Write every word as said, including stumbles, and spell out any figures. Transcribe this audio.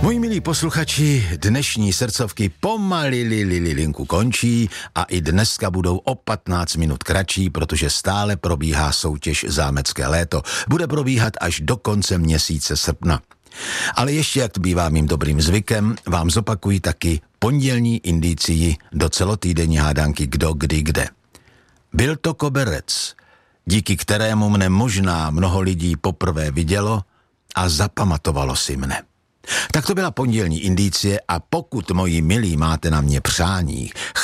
Moji milí posluchači, dnešní srdcovky pomalili linku končí a i dneska budou o patnáct minut kratší, protože stále probíhá soutěž Zámecké léto. Bude probíhat až do konce měsíce srpna. Ale ještě, jak to bývá mým dobrým zvykem, vám zopakuji taky pondělní indicii do celotýdenní hádanky Kdo, kdy, kde. Byl to koberec, díky kterému mne možná mnoho lidí poprvé vidělo a zapamatovalo si mne. Tak to byla pondělní indicie a pokud, moji milí, máte na mě přání,